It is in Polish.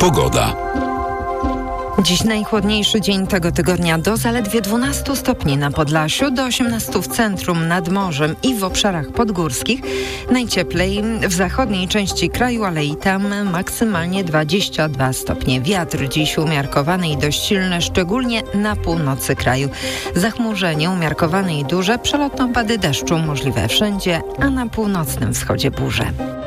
Pogoda. Dziś najchłodniejszy dzień tego tygodnia, do zaledwie 12 stopni na Podlasiu, do 18 w centrum, nad morzem i w obszarach podgórskich. Najcieplej w zachodniej części kraju, ale i tam maksymalnie 22 stopnie. Wiatr dziś umiarkowany i dość silny, szczególnie na północy kraju. Zachmurzenie umiarkowane i duże, przelotne opady deszczu możliwe wszędzie, a na północnym wschodzie burze.